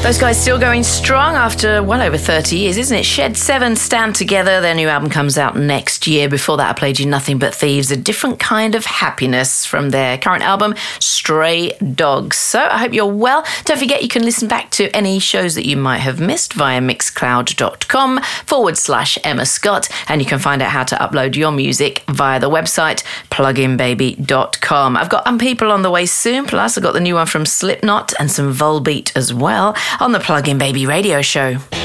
Those guys still going strong after well over 30 years, isn't it? Shed 7 stand together. Their new album comes out next year. Before that, I played you Nothing But Thieves, a different kind of happiness from their current album, Stray Dogs. So I hope you're well. Don't forget you can listen back to any shows that you might have missed via mixcloud.com/Emma Scott. And you can find out how to upload your music via the website pluginbaby.com. I've got People on the way soon. Plus, I've got the new one from Slipknot and some Volbeat as well on the Plug-in Baby radio show.